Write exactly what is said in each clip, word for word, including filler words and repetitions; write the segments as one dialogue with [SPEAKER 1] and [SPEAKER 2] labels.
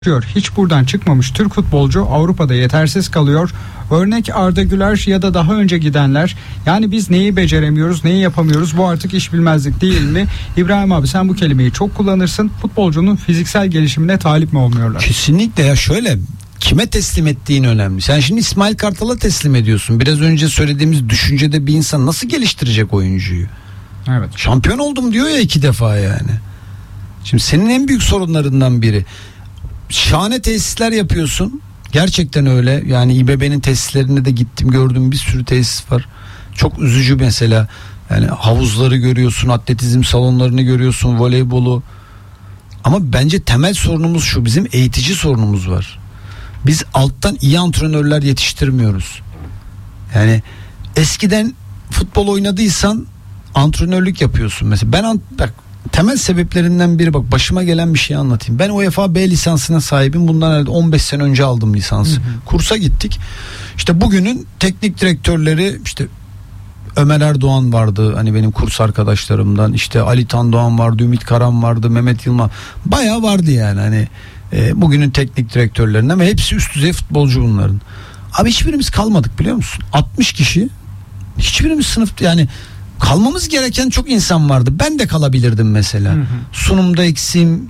[SPEAKER 1] Hiç buradan çıkmamış Türk futbolcu Avrupa'da yetersiz kalıyor. Örnek Arda Güler ya da daha önce gidenler. Yani biz neyi beceremiyoruz, neyi yapamıyoruz? Bu artık iş bilmezlik değil mi? İbrahim abi, sen bu kelimeyi çok kullanırsın. Futbolcunun fiziksel gelişimine talip mi olmuyorlar?
[SPEAKER 2] Kesinlikle ya, şöyle, kime teslim ettiğin önemli. Sen şimdi İsmail Kartal'a teslim ediyorsun. Biraz önce söylediğimiz düşüncede bir insan nasıl geliştirecek oyuncuyu?
[SPEAKER 1] Evet.
[SPEAKER 2] Şampiyon oldum diyor ya iki defa yani. Şimdi senin en büyük sorunlarından biri. Şahane tesisler yapıyorsun. Gerçekten öyle. Yani İBB'nin tesislerine de gittim, gördüm, bir sürü tesis var. Çok üzücü mesela. Yani havuzları görüyorsun, atletizm salonlarını görüyorsun, voleybolu. Ama bence temel sorunumuz şu: bizim eğitici sorunumuz var. Biz alttan iyi antrenörler yetiştirmiyoruz. Yani eskiden futbol oynadıysan antrenörlük yapıyorsun. Mesela ben bak, temel sebeplerinden biri, bak başıma gelen bir şey anlatayım. Ben UEFA B lisansına sahibim. Bundan herhalde on beş sene önce aldım lisansı. Hı hı. Kursa gittik. İşte bugünün teknik direktörleri, işte Ömer Erdoğan vardı, hani benim kurs arkadaşlarımdan. İşte Ali Tan Doğan vardı, Ümit Karan vardı, Mehmet Yılmaz. Bayağı vardı yani, hani e, bugünün teknik direktörlerinden ve hepsi üst düzey futbolcu bunların. Abi hiçbirimiz kalmadık, biliyor musun? altmış kişi. Hiçbirimiz sınıf, yani kalmamız gereken çok insan vardı. Ben de kalabilirdim mesela. Hı hı. Sunumda eksiğim,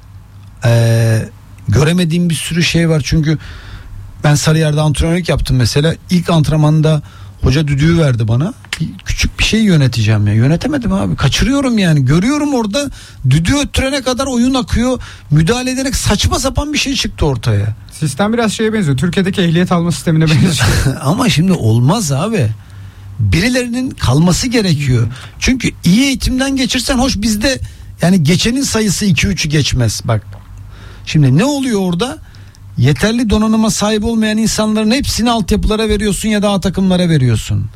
[SPEAKER 2] ee, göremediğim bir sürü şey var. Çünkü ben Sarıyer'de antrenörlük yaptım mesela. İlk antrenmanda hoca düdüğü verdi bana. Küçük bir şey yöneteceğim ya. Yönetemedim abi. Kaçırıyorum yani. Görüyorum orada düdüğü öttürene kadar oyun akıyor. Müdahale ederek saçma sapan bir şey çıktı ortaya.
[SPEAKER 1] Sistem biraz şeye benziyor. Türkiye'deki ehliyet alma sistemine benziyor.
[SPEAKER 2] Ama şimdi olmaz abi. Birilerinin kalması gerekiyor. Çünkü iyi eğitimden geçirsen, hoş bizde yani geçenin sayısı iki üçü geçmez. Bak şimdi ne oluyor orada? Yeterli donanıma sahip olmayan insanların hepsini altyapılara veriyorsun ya da A takımlara veriyorsun.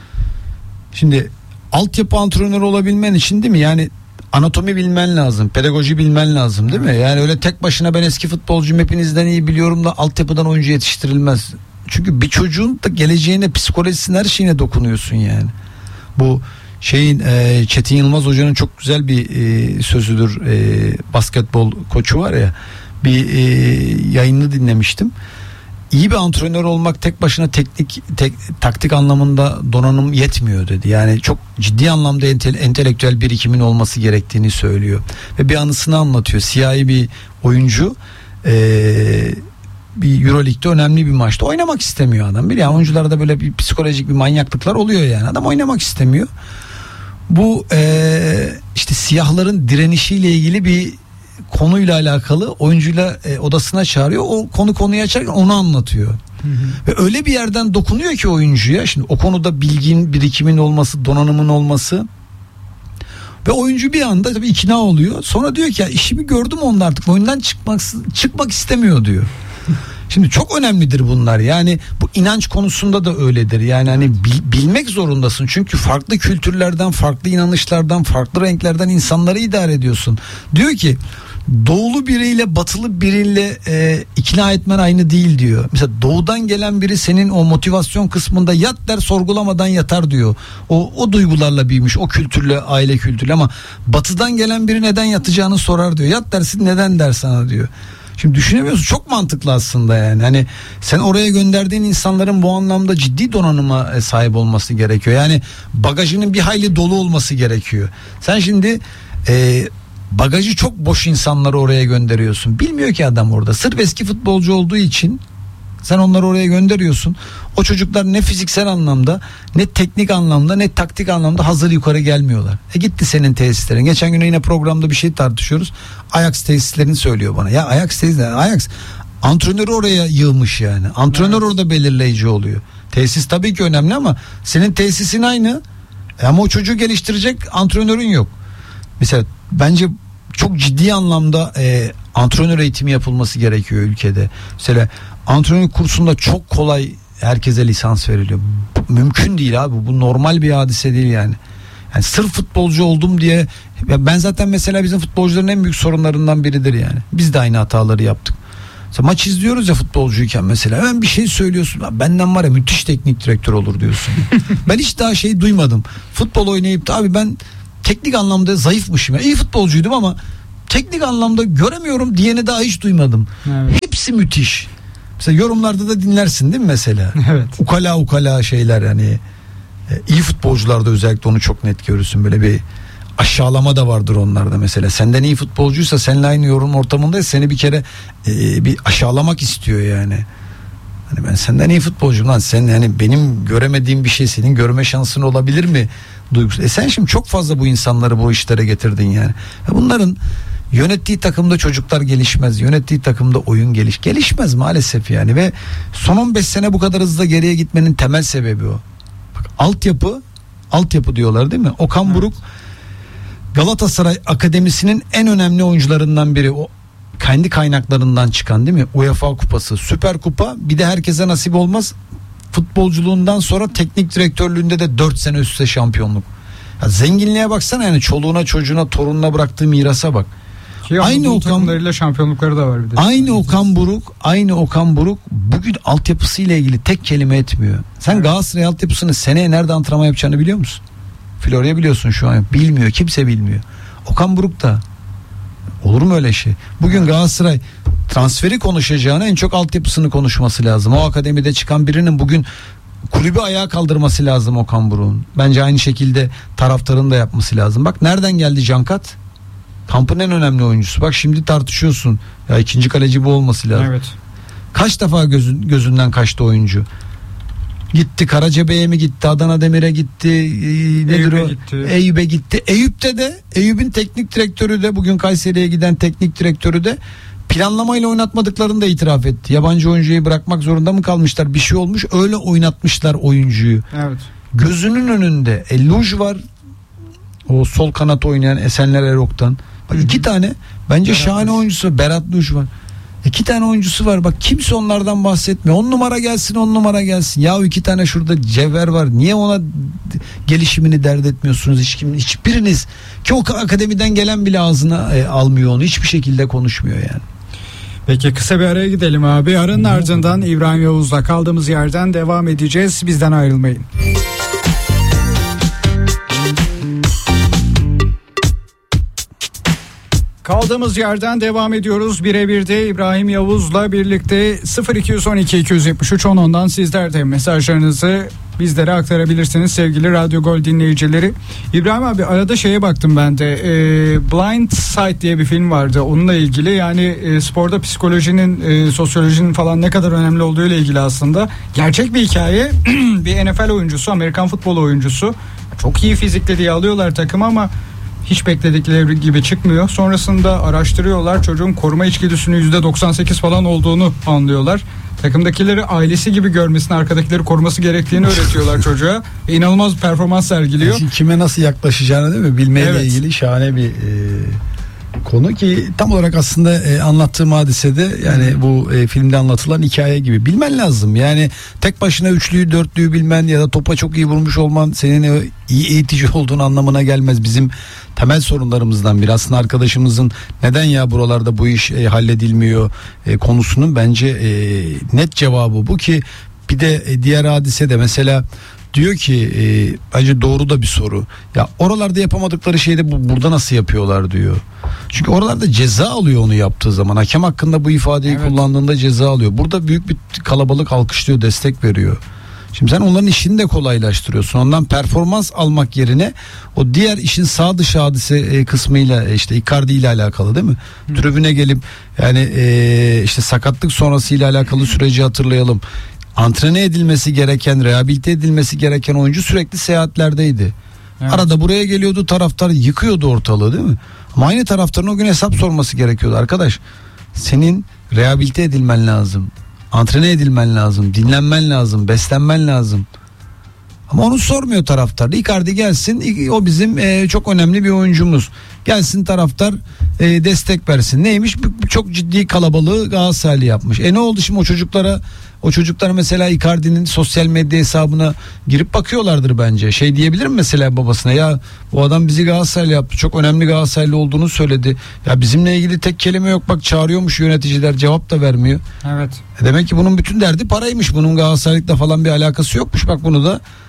[SPEAKER 2] Şimdi altyapı antrenörü olabilmen için, değil mi? Yani anatomi bilmen lazım, pedagoji bilmen lazım, değil mi? Yani öyle tek başına ben eski futbolcuyum, hepinizden iyi biliyorum da altyapıdan oyuncu yetiştirilmez. Çünkü bir çocuğun da geleceğine, psikolojisine, her şeyine dokunuyorsun yani. Bu şeyin e, Çetin Yılmaz Hoca'nın çok güzel bir e, sözüdür. E, basketbol koçu var ya, bir e, yayını dinlemiştim. İyi bir antrenör olmak tek başına teknik tek, taktik anlamında donanım yetmiyor dedi. Yani çok ciddi anlamda ente, entelektüel birikimin olması gerektiğini söylüyor. Ve bir anısını anlatıyor. Siyahi bir oyuncu eee bir Euroleague'de önemli bir maçta oynamak istemiyor adam. Bir yani oyuncularda böyle bir psikolojik bir manyaklıklar oluyor yani. Adam oynamak istemiyor. Bu ee, işte siyahların direnişiyle ilgili bir konuyla alakalı oyuncuyla e, odasına çağırıyor. O konu konuyu açarken onu anlatıyor. Hı hı. Ve öyle bir yerden dokunuyor ki oyuncuya. Şimdi o konuda bilgin, birikimin olması, donanımın olması. Ve oyuncu bir anda tabii ikna oluyor. Sonra diyor ki ya işimi gördüm, onlar artık oyundan çıkmak çıkmak istemiyor diyor. Şimdi çok önemlidir bunlar. Yani bu inanç konusunda da öyledir. Yani hani bil, bilmek zorundasın. Çünkü farklı kültürlerden, farklı inanışlardan, farklı renklerden insanları idare ediyorsun. Diyor ki doğulu biriyle batılı biriyle e, ikna etmen aynı değil diyor. Mesela doğudan gelen biri senin o motivasyon kısmında yat der, sorgulamadan yatar diyor. O o duygularla büyümüş, o kültürle, aile kültürle. Ama batıdan gelen biri neden yatacağını sorar diyor. Yat dersin, neden der sana diyor. Şimdi düşünemiyorsun, çok mantıklı aslında yani. Hani sen oraya gönderdiğin insanların bu anlamda ciddi donanıma sahip olması gerekiyor. Yani bagajının bir hayli dolu olması gerekiyor. Sen şimdi e, bagajı çok boş insanları oraya gönderiyorsun. Bilmiyor ki adam orada. Sırf eski futbolcu olduğu için sen onları oraya gönderiyorsun. O çocuklar ne fiziksel anlamda, ne teknik anlamda, ne taktik anlamda hazır yukarı gelmiyorlar. E gitti senin tesislerin. Geçen gün yine programda bir şey tartışıyoruz. Ajax tesislerini söylüyor bana. Ya Ajax tesisleri, Ajax antrenörü oraya yığmış yani. Antrenör evet. Orada belirleyici oluyor. Tesis tabii ki önemli ama senin tesisin aynı. E ama o çocuğu geliştirecek antrenörün yok. Mesela bence çok ciddi anlamda e, antrenör eğitimi yapılması gerekiyor ülkede. Mesela antrenör kursunda çok kolay herkese lisans veriliyor. Mümkün değil abi. Bu normal bir hadise değil yani. Yani sırf futbolcu oldum diye, ben zaten mesela bizim futbolcuların en büyük sorunlarından biridir yani. Biz de aynı hataları yaptık. Mesela maç izliyoruz ya futbolcuyken mesela, hemen bir şey söylüyorsun. Benden var ya müthiş teknik direktör olur diyorsun. Ben hiç daha şey duymadım. Futbol oynayıp da abi ben teknik anlamda zayıfmışım. Yani iyi futbolcuydum ama teknik anlamda göremiyorum diyeni daha hiç duymadım.
[SPEAKER 1] Evet.
[SPEAKER 2] Hepsi müthiş. Mesela yorumlarda da dinlersin değil mi mesela?
[SPEAKER 1] Evet.
[SPEAKER 2] Ukala ukala şeyler yani. İyi futbolcularda özellikle onu çok net görürsün. Böyle bir aşağılama da vardır onlarda mesela. Senden iyi futbolcuysa seninle aynı yorum ortamındaysa seni bir kere e, bir aşağılamak istiyor yani. Hani ben senden iyi futbolcuyum lan, sen hani benim göremediğim bir şey senin görme şansın olabilir mi duygusu. E sen şimdi çok fazla bu insanları bu işlere getirdin yani. E bunların yönettiği takımda çocuklar gelişmez. Yönettiği takımda oyun geliş gelişmez maalesef yani. Ve son on beş sene bu kadar hızlı geriye gitmenin temel sebebi o. Bak, altyapı altyapı diyorlar değil mi? Okan evet. Buruk Galatasaray Akademisi'nin en önemli oyuncularından biri. O kendi kaynaklarından çıkan değil mi? UEFA kupası, Süper Kupa, bir de herkese nasip olmaz. Futbolculuğundan sonra teknik direktörlüğünde de dört sene üst üste şampiyonluk. Ya zenginliğe baksana yani, çoluğuna, çocuğuna, torununa bıraktığı mirasa bak.
[SPEAKER 1] Ki aynı Okan şampiyonlukları da var bir de.
[SPEAKER 2] Aynı Okan Buruk, aynı Okan Buruk bugün altyapısıyla ilgili tek kelime etmiyor. Sen evet. Galatasaray altyapısını seneye nerede antrenman yapacağını biliyor musun? Florya biliyorsun şu an. Bilmiyor, kimse bilmiyor. Okan Buruk da. Olur mu öyle şey? Bugün evet. Galatasaray transferi konuşacağına en çok altyapısını konuşması lazım. O akademide çıkan birinin bugün kulübü ayağa kaldırması lazım Okan Buruk'un. Bence aynı şekilde taraftarın da yapması lazım. Bak nereden geldi Cankat? Kampın en önemli oyuncusu. Bak şimdi tartışıyorsun. Ya ikinci kaleci bu olması lazım.
[SPEAKER 1] Evet.
[SPEAKER 2] Kaç defa gözün, gözünden kaçtı oyuncu? Gitti Karacabey'e mi gitti, Adana Demir'e gitti, e, nedir
[SPEAKER 1] Eyüp'e
[SPEAKER 2] o?
[SPEAKER 1] gitti.
[SPEAKER 2] Eyüp'e gitti. Eyüp'te de Eyüp'ün teknik direktörü de bugün Kayseri'ye giden teknik direktörü de planlamayla oynatmadıklarını da itiraf etti. Yabancı oyuncuyu bırakmak zorunda mı kalmışlar? Bir şey olmuş, öyle oynatmışlar oyuncuyu.
[SPEAKER 1] Evet.
[SPEAKER 2] Gözünün önünde e, Luj var. O sol kanat oynayan Esenler Erok'tan. Bak Hı-hı. iki tane bence Berat şahane Luj. oyuncusu. Berat Luj var. İki tane oyuncusu var. Bak kimse onlardan bahsetmiyor. On numara gelsin, on numara gelsin. Ya iki tane şurada cevher var. Niye ona gelişimini dert etmiyorsunuz? Hiç kim, hiçbiriniz ki o akademiden gelen bile ağzına e, almıyor onu. Hiçbir şekilde konuşmuyor yani.
[SPEAKER 1] Peki kısa bir araya gidelim abi. Aranın ardından İbrahim Yavuz'la kaldığımız yerden devam edeceğiz. Bizden ayrılmayın. Kaldığımız yerden devam ediyoruz. Birebir'de İbrahim Yavuz'la birlikte sıfır iki on iki iki yetmiş üç on ondan sizler de mesajlarınızı bizlere aktarabilirsiniz sevgili Radyo Gol dinleyicileri. İbrahim abi, arada şeye baktım ben de, e, Blind Side diye bir film vardı onunla ilgili. Yani e, sporda psikolojinin, e, sosyolojinin falan ne kadar önemli olduğu ile ilgili aslında. Gerçek bir hikaye. Bir N F L oyuncusu, Amerikan futbol oyuncusu. Çok iyi fizikli diye alıyorlar takımı ama hiç bekledikleri gibi çıkmıyor. Sonrasında araştırıyorlar. Çocuğun koruma içgüdüsünün yüzde doksan sekiz falan olduğunu anlıyorlar. Takımdakileri ailesi gibi görmesini, arkadakileri koruması gerektiğini öğretiyorlar çocuğa. E, inanılmaz bir performans sergiliyor.
[SPEAKER 2] Yani kime nasıl yaklaşacağını değil mi? Bilmeyle evet. ilgili şahane bir e, konu ki tam olarak aslında e, anlattığım hadisede yani hmm. bu e, filmde anlatılan hikaye gibi. Bilmen lazım. Yani tek başına üçlüyü, dörtlüyü bilmen ya da topa çok iyi vurmuş olman senin iyi eğitici olduğun anlamına gelmez. Bizim temel sorunlarımızdan biri. Aslında arkadaşımızın neden ya buralarda bu iş e, halledilmiyor e, konusunun bence e, net cevabı bu ki bir de e, diğer hadise de mesela diyor ki e, bence doğru da bir soru. Ya oralarda yapamadıkları şeyi de bu, burada nasıl yapıyorlar diyor. Çünkü oralarda ceza alıyor onu yaptığı zaman. Hakem hakkında bu ifadeyi evet. kullandığında ceza alıyor. Burada büyük bir kalabalık alkışlıyor, destek veriyor. Şimdi sen onların işini de kolaylaştırıyorsun. Ondan performans almak yerine o diğer işin sağ dışı hadise kısmıyla işte Icardi ile alakalı değil mi? Hı. Tribüne gelip yani e, işte sakatlık sonrası ile alakalı süreci hatırlayalım. Antrene edilmesi gereken, rehabilite edilmesi gereken oyuncu sürekli seyahatlerdeydi. Evet. Arada buraya geliyordu, taraftar yıkıyordu ortalığı değil mi? Ama aynı taraftarın o gün hesap sorması gerekiyordu. Arkadaş, senin rehabilite edilmen lazım. Antrene edilmen lazım, dinlenmen lazım, beslenmen lazım. Ama onu sormuyor taraftar. Icardi gelsin, o bizim e, çok önemli bir oyuncumuz. Gelsin taraftar e, destek versin. Neymiş? Çok ciddi kalabalığı Galatasaraylı yapmış. E ne oldu şimdi o çocuklara? O çocuklar mesela Icardi'nin sosyal medya hesabına girip bakıyorlardır bence. Şey diyebilir mi mesela babasına, ya bu adam bizi Galatasaraylı yaptı, çok önemli Galatasaraylı olduğunu söyledi. Ya bizimle ilgili tek kelime yok, bak çağırıyormuş yöneticiler, cevap da vermiyor.
[SPEAKER 1] Evet.
[SPEAKER 2] E demek ki bunun bütün derdi paraymış. Bunun Galatasaraylıkla falan bir alakası yokmuş. Bak bunu da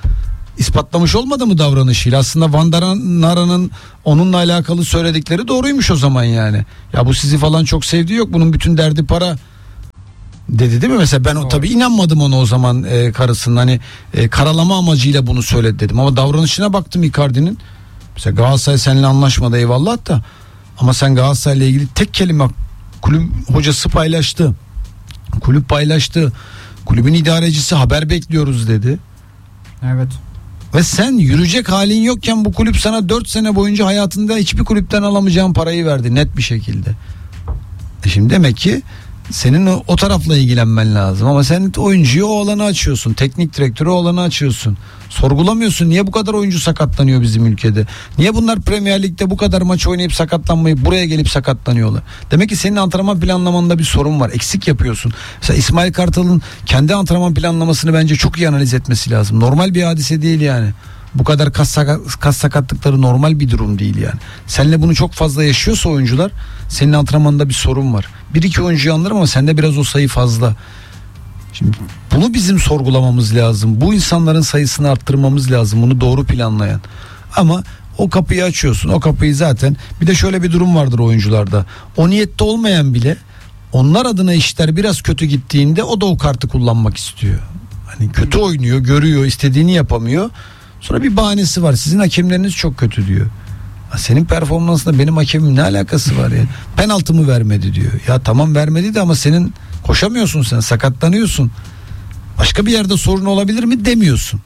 [SPEAKER 2] ispatlamış olmadı mı davranışıyla? Aslında Van der Nara'nın onunla alakalı söyledikleri doğruymuş o zaman yani. Ya bu sizi falan çok sevdiği yok. Bunun bütün derdi para dedi değil mi? Mesela ben o tabii inanmadım ona o zaman e, karısının hani e, karalama amacıyla bunu söyledi dedim. Ama davranışına baktım Icardi'nin. Mesela Galatasaray seninle anlaşmadı eyvallah da. Ama sen Galatasaray'la ilgili tek kelime kulüp hocası paylaştı. Kulüp paylaştı. Kulübün idarecisi haber bekliyoruz dedi.
[SPEAKER 1] Evet.
[SPEAKER 2] Ve sen yürüyecek halin yokken bu kulüp sana dört sene boyunca hayatında hiçbir kulüpten alamayacağın parayı verdi net bir şekilde. E şimdi demek ki senin o, o tarafla ilgilenmen lazım ama sen oyuncuyu o alanı açıyorsun. Teknik direktörü o alanı açıyorsun. Sorgulamıyorsun. Niye bu kadar oyuncu sakatlanıyor bizim ülkede? Niye bunlar Premier Lig'de bu kadar maç oynayıp sakatlanmayıp buraya gelip sakatlanıyorlar? Demek ki senin antrenman planlamanda bir sorun var. Eksik yapıyorsun. Mesela İsmail Kartal'ın kendi antrenman planlamasını bence çok iyi analiz etmesi lazım. Normal bir hadise değil yani. Bu kadar kas, sakat, kas sakatlıkları normal bir durum değil yani. Seninle bunu çok fazla yaşıyorsa oyuncular, senin antrenmanında bir sorun var. Bir iki oyuncuyu anlarım ama sende biraz o sayı fazla. Şimdi bunu bizim sorgulamamız lazım. Bu insanların sayısını arttırmamız lazım. Bunu doğru planlayan. Ama o kapıyı açıyorsun. O kapıyı zaten bir de şöyle bir durum vardır oyuncularda. O niyette olmayan bile onlar adına işler biraz kötü gittiğinde o da o kartı kullanmak istiyor. Hani kötü oynuyor, görüyor, istediğini yapamıyor. Sonra bir bahanesi var. Sizin hakemleriniz çok kötü diyor. Senin performansında benim hakemim ne alakası var ya? Penaltı mı vermedi diyor. Ya tamam vermedi de ama senin koşamıyorsun, sen sakatlanıyorsun. Başka bir yerde sorun olabilir mi demiyorsun.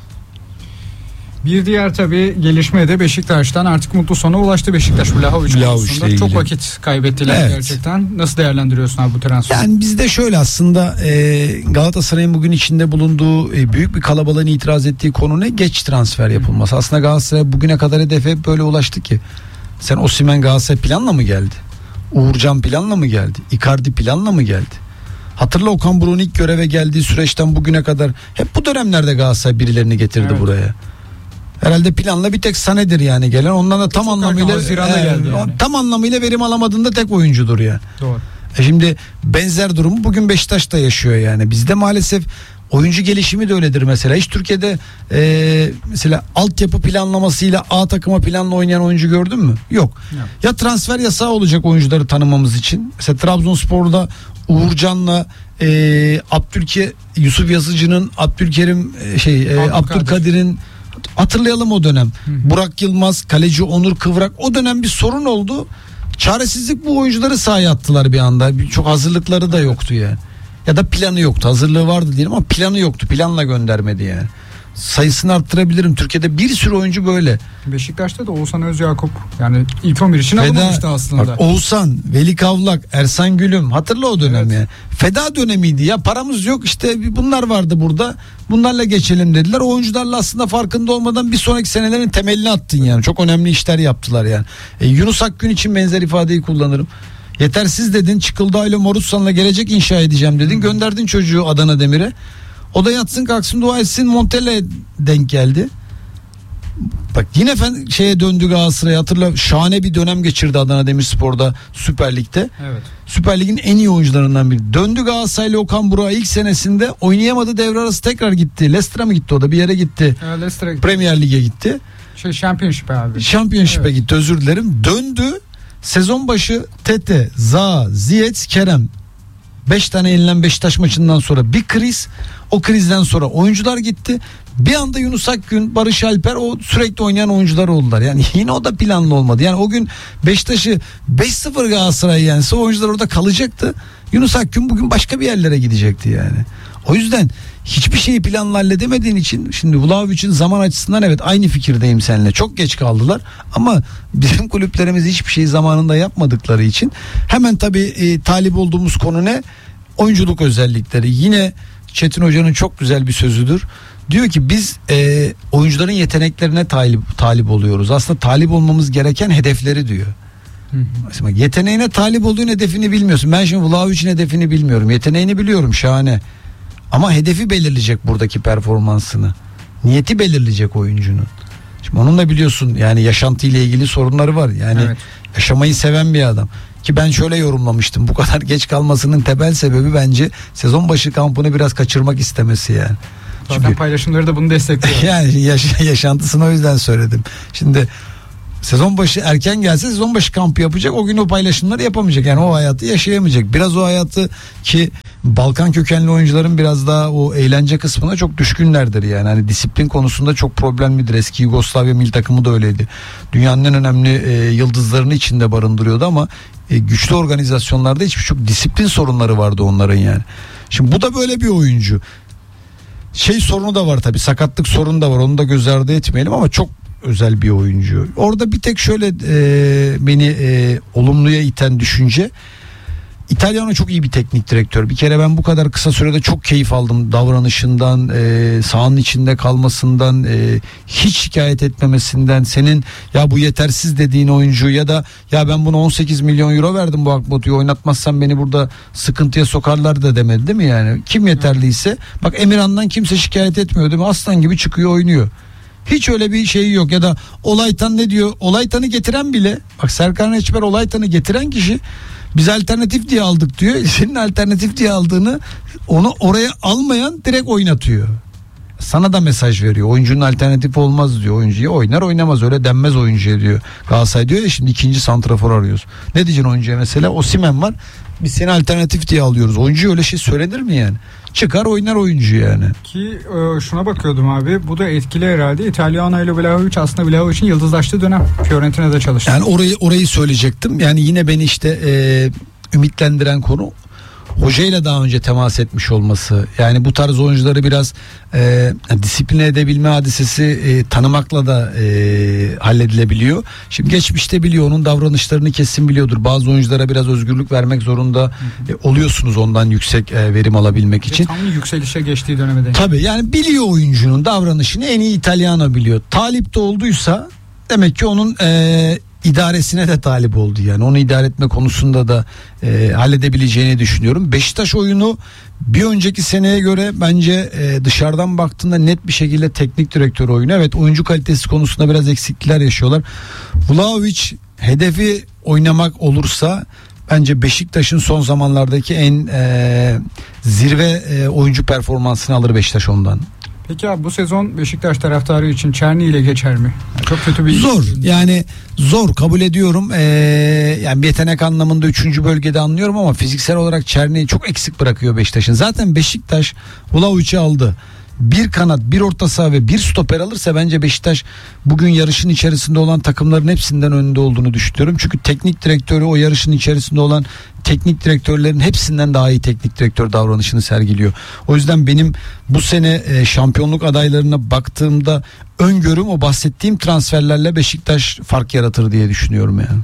[SPEAKER 1] Bir diğer tabii gelişme de Beşiktaş'tan artık mutlu sona ulaştı Beşiktaş. Vlahovic konusunda çok vakit kaybettiler evet. Gerçekten. Nasıl değerlendiriyorsun abi bu transferi?
[SPEAKER 2] Yani bizde şöyle aslında e, Galatasaray'ın bugün içinde bulunduğu e, büyük bir kalabalığın itiraz ettiği konu ne? Geç transfer yapılması. Aslında Galatasaray bugüne kadar hedefe hep böyle ulaştı ki. Sen Osimhen Galatasaray planla mı geldi? Uğurcan planla mı geldi? Icardi planla mı geldi? Hatırla Okan Buruk'un ilk göreve geldiği süreçten bugüne kadar hep bu dönemlerde Galatasaray birilerini getirdi evet. buraya. Herhalde planla bir tek Sané'dir yani gelen. Ondan da tam anlamıyla e,
[SPEAKER 1] geldi yani.
[SPEAKER 2] tam anlamıyla verim alamadığında tek oyuncudur yani.
[SPEAKER 1] Doğru.
[SPEAKER 2] E şimdi benzer durumu bugün Beşiktaş'ta yaşıyor yani. Bizde maalesef oyuncu gelişimi de öyledir mesela. Hiç Türkiye'de e, mesela altyapı planlamasıyla A takıma planla oynayan oyuncu gördün mü? Yok. Yok. Ya transfer yasağı olacak oyuncuları tanımamız için. Mesela Trabzonspor'da Uğurcan'la e, Abdülke Yusuf Yazıcı'nın Abdülkerim e, şey e, Abdülkadir'in hatırlayalım o dönem. Hı hı. Burak Yılmaz, kaleci Onur Kıvrak, o dönem bir sorun oldu. Çaresizlik bu oyuncuları sahaya attılar bir anda. Çok hazırlıkları da yoktu yani. Ya da planı yoktu. Hazırlığı vardı diyelim ama planı yoktu. Planla göndermedi yani. Sayısını arttırabilirim. Türkiye'de bir sürü oyuncu böyle.
[SPEAKER 1] Beşiktaş'ta da Oğuzhan Özyakup yani ilk on bir için alınmamıştı aslında.
[SPEAKER 2] Bak, Oğuzhan, Veli Kavlak, Ersan Gülüm, hatırla o dönem evet. ya. Feda dönemiydi ya, paramız yok işte bunlar vardı burada. Bunlarla geçelim dediler. O oyuncularla aslında farkında olmadan bir sonraki senelerin temelini attın yani. Çok önemli işler yaptılar yani. E, Yunus Akgün için benzer ifadeyi kullanırım. Yetersiz dedin, Çıkıldağ ile Morutsan'la gelecek inşa edeceğim dedin. Gönderdin çocuğu Adana Demir'e. O da yatsın kalksın dua etsin, Montella'ya denk geldi. Bak yine fen şeye döndü Galatasaray, hatırla şahane bir dönem geçirdi Adana Demirspor'da Süper Lig'de.
[SPEAKER 1] Evet.
[SPEAKER 2] Süper Lig'in en iyi oyuncularından biri. Döndü Galatasaray'la Okan Burak'a ilk senesinde oynayamadı, devre arası tekrar gitti. Leicester'a mı gitti o da bir yere gitti.
[SPEAKER 1] Evet, Leicester'a gitti.
[SPEAKER 2] Premier Lig'e gitti.
[SPEAKER 1] Şey Championship'e abi.
[SPEAKER 2] Championship'e evet. gitti, özür dilerim. Döndü. Sezon başı Tete, Zaha, Ziyech, Kerem. beş tane yenilen Beşiktaş maçından sonra bir kriz. O krizden sonra oyuncular gitti. Bir anda Yunus Akgün, Barış Alper, o sürekli oynayan oyuncular oldular. Yani yine o da planlı olmadı. Yani o gün Beşiktaş'ı beş sıfır Galatasaray yense oyuncular orada kalacaktı. Yunus Akgün bugün başka bir yerlere gidecekti yani. O yüzden hiçbir şeyi planla halledemediğin için şimdi Vlahovic'in zaman açısından evet aynı fikirdeyim seninle. Çok geç kaldılar ama bizim kulüplerimiz hiçbir şeyi zamanında yapmadıkları için hemen tabii e, talip olduğumuz konu ne? Oyunculuk özellikleri. Yine Çetin Hoca'nın çok güzel bir sözüdür. Diyor ki biz e, oyuncuların yeteneklerine talip, talip oluyoruz. Aslında talip olmamız gereken hedefleri diyor. Hı hı. Mesela yeteneğine talip olduğun hedefini bilmiyorsun. Ben şimdi Vlahovic'in hedefini bilmiyorum. Yeteneğini biliyorum, şahane. Ama hedefi belirleyecek buradaki performansını. Niyeti belirleyecek oyuncunun. Şimdi onun da biliyorsun yani yaşantıyla ilgili sorunları var. Yani evet. yaşamayı seven bir adam. Ki ben şöyle yorumlamıştım. Bu kadar geç kalmasının temel sebebi bence sezon başı kampını biraz kaçırmak istemesi yani.
[SPEAKER 1] Zaten
[SPEAKER 2] Çünkü
[SPEAKER 1] paylaşımları da bunu destekliyor.
[SPEAKER 2] yani yaş- yaşantısını o yüzden söyledim. Şimdi sezon başı erken gelse sezon başı kampı yapacak, o gün o paylaşımları yapamayacak. Yani o hayatı yaşayamayacak. Biraz o hayatı, ki Balkan kökenli oyuncuların biraz daha o eğlence kısmına çok düşkünlerdir yani. Hani disiplin konusunda çok problemlidir. Eski Yugoslavya milli takımı da öyleydi. Dünyanın en önemli e, yıldızlarını içinde barındırıyordu ama e, güçlü organizasyonlarda hiçbir çok disiplin sorunları vardı onların yani. Şimdi bu da böyle bir oyuncu. Şey sorunu da var tabii, sakatlık sorunu da var, onu da göz ardı etmeyelim ama çok özel bir oyuncu. Orada bir tek şöyle e, beni e, olumluya iten düşünce, İtalyan'a çok iyi bir teknik direktör. Bir kere ben bu kadar kısa sürede çok keyif aldım davranışından, e, sahanın içinde kalmasından, e, hiç şikayet etmemesinden. Senin ya bu yetersiz dediğin oyuncu ya da ya ben buna on sekiz milyon euro verdim bu Akbotu'yu, oynatmazsan beni burada sıkıntıya sokarlar da demedi değil mi yani? Kim yeterliyse, bak Emirhan'dan kimse şikayet etmiyor değil mi? Aslan gibi çıkıyor oynuyor. Hiç öyle bir şey yok. Ya da Olaytan ne diyor? Olaytan'ı getiren bile, bak Serkan Reçber Olaytan'ı getiren kişi, biz alternatif diye aldık diyor. Senin alternatif diye aldığını onu oraya almayan direkt oynatıyor. Sana da mesaj veriyor. Oyuncunun alternatif olmaz diyor. Oyuncuya oynar oynamaz, öyle denmez oyuncuya diyor. Galatasaray diyor ya şimdi ikinci santrafor arıyoruz. Ne diyeceksin oyuncuya mesela? Osimhen var. Biz seni alternatif diye alıyoruz. Oyuncuya öyle şey söylenir mi yani? Çıkar oynar oyuncu yani.
[SPEAKER 1] Ki e, şuna bakıyordum abi, bu da etkili herhalde. İtalyan ile Vlahovic aslında Vlahovic'in yıldızlaştığı dönem. Fiorentina'da çalıştı.
[SPEAKER 2] Yani orayı orayı söyleyecektim. Yani yine beni işte e, ümitlendiren konu hocayla daha önce temas etmiş olması. Yani bu tarz oyuncuları biraz e, disipline edebilme hadisesi e, tanımakla da e, halledilebiliyor. Şimdi geçmişte biliyor, onun davranışlarını kesin biliyordur. Bazı oyunculara biraz özgürlük vermek zorunda e, oluyorsunuz ondan yüksek e, verim alabilmek için.
[SPEAKER 1] Tam yükselişe geçtiği dönemde.
[SPEAKER 2] Tabii yani biliyor oyuncunun davranışını, en iyi İtalyano biliyor. Talip de olduysa demek ki onun e, idaresine de talip oldu yani. Onu idare etme konusunda da e, halledebileceğini düşünüyorum. Beşiktaş oyunu bir önceki seneye göre bence e, dışarıdan baktığında net bir şekilde teknik direktör oyunu. Evet, oyuncu kalitesi konusunda biraz eksiklikler yaşıyorlar. Vlahovic hedefi oynamak olursa bence Beşiktaş'ın son zamanlardaki en e, zirve e, oyuncu performansını alır Beşiktaş ondan.
[SPEAKER 1] Peki abi, bu sezon Beşiktaş taraftarı için Çerni ile geçer mi? Çok kötü bir
[SPEAKER 2] zor yani, zor kabul ediyorum. Ee, yani yetenek anlamında üçüncü bölgede anlıyorum ama fiziksel olarak Çerni'yi çok eksik bırakıyor Beşiktaş'ın. Zaten Beşiktaş Vlahovic'i aldı. Bir kanat, bir orta saha ve bir stoper alırsa bence Beşiktaş bugün yarışın içerisinde olan takımların hepsinden önünde olduğunu düşünüyorum. Çünkü teknik direktörü o yarışın içerisinde olan teknik direktörlerin hepsinden daha iyi teknik direktör davranışını sergiliyor. O yüzden benim bu sene e, şampiyonluk adaylarına baktığımda öngörüm o bahsettiğim transferlerle Beşiktaş fark yaratır diye düşünüyorum yani.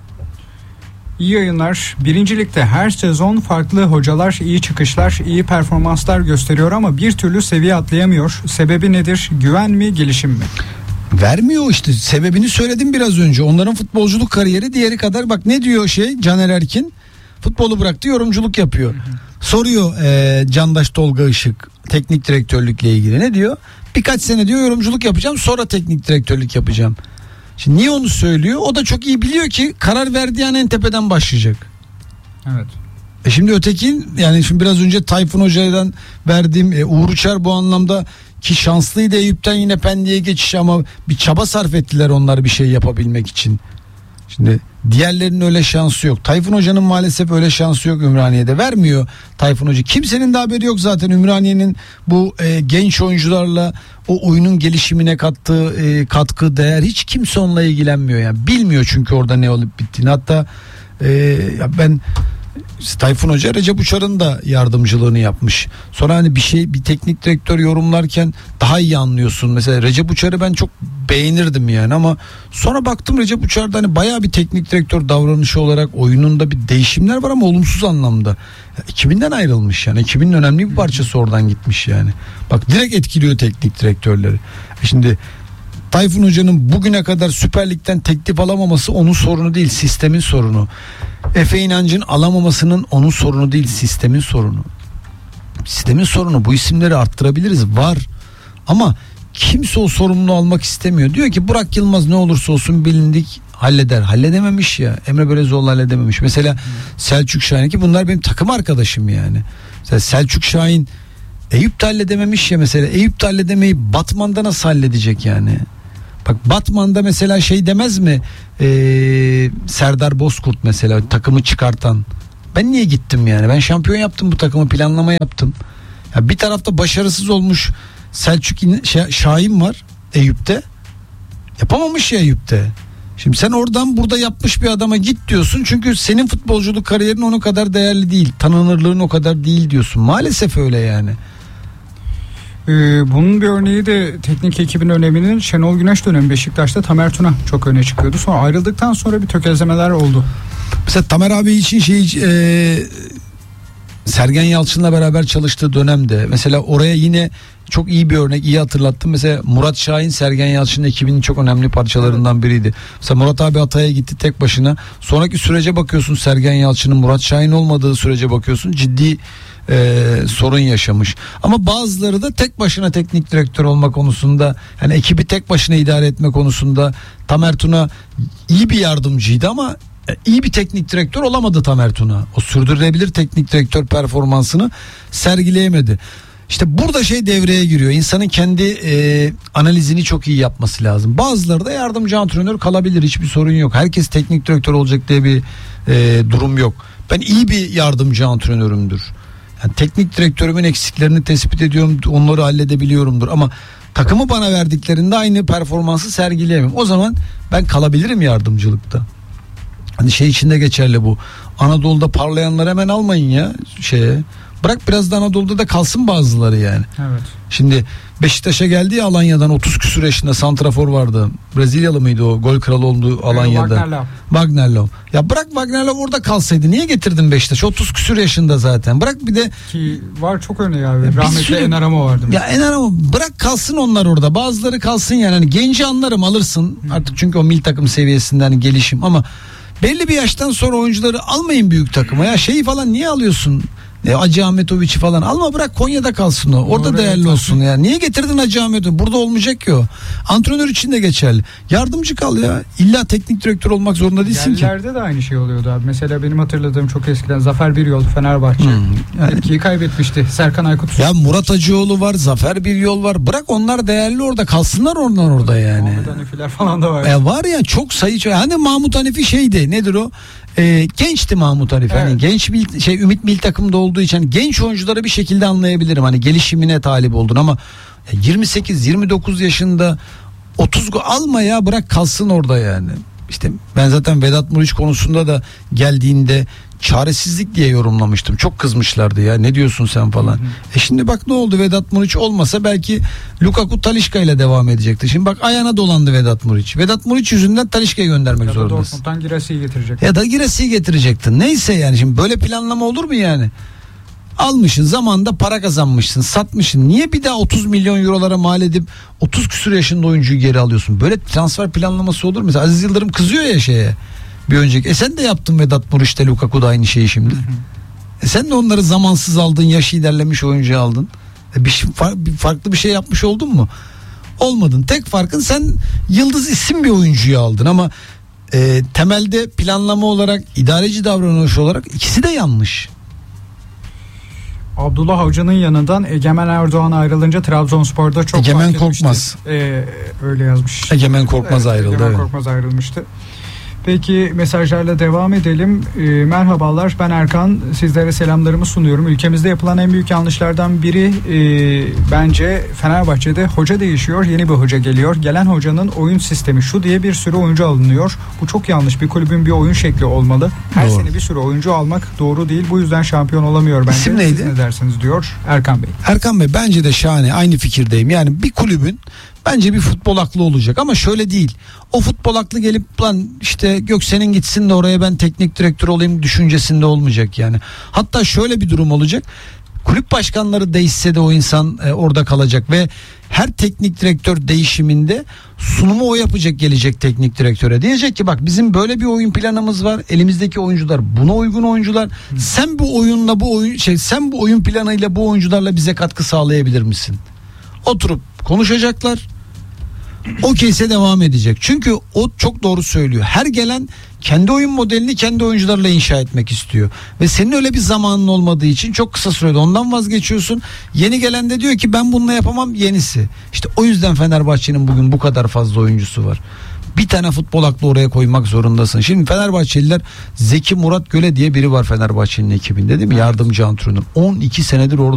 [SPEAKER 1] İyi yayınlar. Birincilikte her sezon farklı hocalar, iyi çıkışlar, iyi performanslar gösteriyor ama bir türlü seviye atlayamıyor. Sebebi nedir? Güven mi, gelişim mi?
[SPEAKER 2] Vermiyor işte. Sebebini söyledim biraz önce. Onların futbolculuk kariyeri diğeri kadar. Bak ne diyor şey Caner Erkin? Futbolu bıraktı, yorumculuk yapıyor. Hı hı. Soruyor e, Candaş Tolga Işık teknik direktörlükle ilgili. Ne diyor? Birkaç sene diyor yorumculuk yapacağım, sonra teknik direktörlük yapacağım. Şimdi niye onu söylüyor? O da çok iyi biliyor ki karar verdiği an en tepeden başlayacak.
[SPEAKER 1] Evet.
[SPEAKER 2] E şimdi ötekin, yani şimdi biraz önce Tayfun Hoca'dan verdiğim e, Uğur Uçar bu anlamda ki şanslıydı, Eyüp'ten yine Pendik'e geçiş ama bir çaba sarf ettiler onlar bir şey yapabilmek için. Şimdi diğerlerinin öyle şansı yok. Tayfun Hoca'nın maalesef öyle şansı yok, Ümraniye'de vermiyor Tayfun Hoca. Kimsenin de haberi yok zaten Ümraniye'nin bu e, genç oyuncularla o oyunun gelişimine kattığı e, katkı, değer, hiç kimse onunla ilgilenmiyor yani. Bilmiyor çünkü orada ne olup bittiğini. Hatta e, ya ben Tayfun Hoca Recep Uçar'ın da yardımcılığını yapmış. Sonra hani bir şey, bir teknik direktör yorumlarken daha iyi anlıyorsun. Mesela Recep Uçar'ı ben çok beğenirdim yani ama sonra baktım Recep Uçar'da hani bayağı bir teknik direktör davranışı olarak oyununda bir değişimler var ama olumsuz anlamda. iki binden ayrılmış yani. iki binin önemli bir parçası oradan gitmiş yani. Bak direkt etkiliyor teknik direktörleri. Şimdi Tayfun Hoca'nın bugüne kadar Süper Lig'den teklif alamaması onun sorunu değil, sistemin sorunu. Efe İnancı'nın alamamasının onun sorunu değil, sistemin sorunu. Sistemin sorunu. Bu isimleri arttırabiliriz, var ama kimse o sorumluluğu almak istemiyor. Diyor ki Burak Yılmaz ne olursa olsun bilindik halleder. Halledememiş ya. Emre Belözoğlu halledememiş. Mesela hmm. Selçuk Şahin, ki bunlar benim takım arkadaşım yani. Mesela Selçuk Şahin Eyüp de halledememiş ya mesela. Eyüp de halledemeyip Batman'da nasıl halledecek yani? Bak Batman'da mesela şey demez mi? Ee, Serdar Bozkurt mesela takımı çıkartan. Ben niye gittim yani? Ben şampiyon yaptım bu takımı, planlama yaptım. Ya bir tarafta başarısız olmuş Selçuk Şahin var Eyüp'te. Yapamamış ya Eyüp'te. Şimdi sen oradan burada yapmış bir adama git diyorsun. Çünkü senin futbolculuk kariyerin onun kadar değerli değil. Tanınırlığın o kadar değil diyorsun. Maalesef öyle yani.
[SPEAKER 1] Ee, bunun bir örneği de teknik ekibin öneminin Şenol Güneş dönemi Beşiktaş'ta Tamer Tuna çok öne çıkıyordu. Sonra ayrıldıktan sonra bir tökezlemeler oldu.
[SPEAKER 2] Mesela Tamer abi için şey e, Sergen Yalçın'la beraber çalıştığı dönemde mesela oraya yine çok iyi bir örnek, iyi hatırlattım. Mesela Murat Şahin Sergen Yalçın'ın ekibinin çok önemli parçalarından biriydi. Mesela Murat abi Hatay'a gitti tek başına. Sonraki sürece bakıyorsun, Sergen Yalçın'ın Murat Şahin olmadığı sürece bakıyorsun, ciddi e, sorun yaşamış. Ama bazıları da tek başına teknik direktör olma konusunda, yani ekibi tek başına idare etme konusunda Tamer Tuna iyi bir yardımcıydı ama iyi bir teknik direktör olamadı Tamer Tuna. O sürdürülebilir teknik direktör performansını sergileyemedi. İşte burada şey devreye giriyor. İnsanın kendi e, analizini çok iyi yapması lazım. Bazıları da yardımcı antrenör kalabilir. Hiçbir sorun yok. Herkes teknik direktör olacak diye bir e, durum yok. Ben iyi bir yardımcı antrenörümdür. Yani teknik direktörümün eksiklerini tespit ediyorum. Onları halledebiliyorumdur. Ama takımı bana verdiklerinde aynı performansı sergileyemem. O zaman ben kalabilirim yardımcılıkta. Hani şey içinde geçerli bu. Anadolu'da parlayanları hemen almayın ya şeye. Bırak biraz da Anadolu'da da kalsın bazıları yani.
[SPEAKER 1] Evet.
[SPEAKER 2] Şimdi Beşiktaş'a geldi ya Alanya'dan, otuz küsur yaşında santrafor vardı. Brezilyalı mıydı o? Gol kralı olduğu Alanya'da.
[SPEAKER 1] Wagnerlov.
[SPEAKER 2] Wagnerlov. Ya bırak Wagnerlov orada kalsaydı. Niye getirdin Beşiktaş? otuz küsur yaşında zaten. Bırak bir de
[SPEAKER 1] ki var çok örneği abi.
[SPEAKER 2] Bir
[SPEAKER 1] Rahmetli
[SPEAKER 2] sürü-
[SPEAKER 1] Ener Ama vardı.
[SPEAKER 2] ya Ener ama bırak kalsın onlar orada. Bazıları kalsın yani. Hani genci anlarım, alırsın. Artık çünkü o milli takım seviyesinden hani gelişim ama belli bir yaştan sonra oyuncuları almayın büyük takıma. Ya şeyi falan niye alıyorsun? E, Hacı Ahmetoviç'i falan alma, bırak Konya'da kalsın o. Orada
[SPEAKER 1] Doğru,
[SPEAKER 2] değerli
[SPEAKER 1] evet,
[SPEAKER 2] olsun ya. Niye getirdin Hacı Ahmetoviç'i? Burada olmayacak ki o. Antrenör için de geçerli. Yardımcı kal ya. İlla teknik direktör olmak zorunda değilsin ki.
[SPEAKER 1] Yerlerde de aynı şey oluyordu abi. Mesela benim hatırladığım çok eskiden Zafer Biryol Fenerbahçe.
[SPEAKER 2] Hmm, yani-
[SPEAKER 1] Etkiyi kaybetmişti. Serkan Aykut.
[SPEAKER 2] Ya Murat Hacıoğlu var, Zafer Biryol var. Bırak onlar değerli orada. Kalsınlar onlar orada yani.
[SPEAKER 1] Mahmut Hanefiler falan da var.
[SPEAKER 2] E var ya çok sayı. Hani Mahmut Hanefi şeydi. Nedir o? E, gençti Mahmut Hanefi.
[SPEAKER 1] Evet.
[SPEAKER 2] Hani genç bir şey, Ümit Milli Takım'da olduğu için hani genç oyuncuları bir şekilde anlayabilirim. Hani gelişimine talip oldun ama yirmi sekiz yirmi dokuz yaşında otuz gol alma ya, bırak kalsın orada yani. İşte ben zaten Vedat Muriç konusunda da geldiğinde çaresizlik diye yorumlamıştım. Çok kızmışlardı ya, ne diyorsun sen falan. Hı hı. E şimdi bak ne oldu, Vedat Muriç olmasa belki Lukaku Talisca ile devam edecekti. Şimdi bak ayağına dolandı Vedat Muriç. Vedat Muriç yüzünden Talisca'yı göndermek
[SPEAKER 1] ya da
[SPEAKER 2] zorundasın.
[SPEAKER 1] Dortmund'dan Girasi'yi getirecek.
[SPEAKER 2] Ya da Girasi'yi getirecektin. Neyse yani şimdi böyle planlama olur mu yani? Almışsın, zamanında para kazanmışsın, satmışsın. Niye bir daha otuz milyon eurolara mal edip otuz küsur yaşında oyuncuyu geri alıyorsun? Böyle transfer planlaması olur mu? Mesela Aziz Yıldırım kızıyor ya şeye. Bir önceki. E sen de yaptın Vedat Muriç'te, Lukaku da aynı şeyi şimdi. Hı hı. E sen de onları zamansız aldın, yaşı ilerlemiş oyuncuyu aldın. E bir, bir farklı bir şey yapmış oldun mu? Olmadın. Tek farkın sen yıldız isim bir oyuncuyu aldın ama e, temelde planlama olarak, idareci davranış olarak ikisi de yanlış.
[SPEAKER 1] Abdullah Avcı'nın yanından Egemen Erdoğan ayrılınca Trabzonspor'da çok
[SPEAKER 2] Egemen
[SPEAKER 1] fark etmişti.
[SPEAKER 2] Korkmaz.
[SPEAKER 1] Ee, öyle yazmış.
[SPEAKER 2] Egemen Korkmaz
[SPEAKER 1] evet,
[SPEAKER 2] ayrıldı.
[SPEAKER 1] Egemen
[SPEAKER 2] evet.
[SPEAKER 1] Korkmaz ayrılmıştı. Peki mesajlarla devam edelim. E, merhabalar, ben Erkan. Sizlere selamlarımı sunuyorum. Ülkemizde yapılan en büyük yanlışlardan biri e, bence Fenerbahçe'de hoca değişiyor. Yeni bir hoca geliyor. Gelen hocanın oyun sistemi şu diye bir sürü oyuncu alınıyor. Bu çok yanlış. Bir kulübün bir oyun şekli olmalı. Her
[SPEAKER 2] Doğru.
[SPEAKER 1] sene bir sürü oyuncu almak doğru değil. Bu yüzden şampiyon olamıyor bence.
[SPEAKER 2] İsim neydi?
[SPEAKER 1] Siz ne dersiniz diyor Erkan Bey.
[SPEAKER 2] Erkan Bey bence de şahane, aynı fikirdeyim. Yani bir kulübün bence bir futbol aklı olacak ama şöyle değil. O futbol aklı gelip lan işte Göksen'in gitsin de oraya ben teknik direktör olayım düşüncesinde olmayacak yani. Hatta şöyle bir durum olacak. Kulüp başkanları değişse de o insan e, orada kalacak ve her teknik direktör değişiminde sunumu o yapacak gelecek teknik direktöre. Diyecek ki bak bizim böyle bir oyun planımız var. Elimizdeki oyuncular buna uygun oyuncular. Hmm. Sen bu oyunla bu oyun şey sen bu oyun planıyla bu oyuncularla bize katkı sağlayabilir misin? Oturup konuşacaklar. Okeyse devam edecek. Çünkü o çok doğru söylüyor. Her gelen kendi oyun modelini kendi oyuncularla inşa etmek istiyor. Ve senin öyle bir zamanın olmadığı için çok kısa sürede ondan vazgeçiyorsun. Yeni gelen de diyor ki ben bununla yapamam, yenisi. İşte o yüzden Fenerbahçe'nin bugün bu kadar fazla oyuncusu var. Bir tane futbol aklı oraya koymak zorundasın. Şimdi Fenerbahçeliler, Zeki Murat Göle diye biri var Fenerbahçe'nin ekibinde değil mi? Yardımcı antrenör. on iki senedir orada.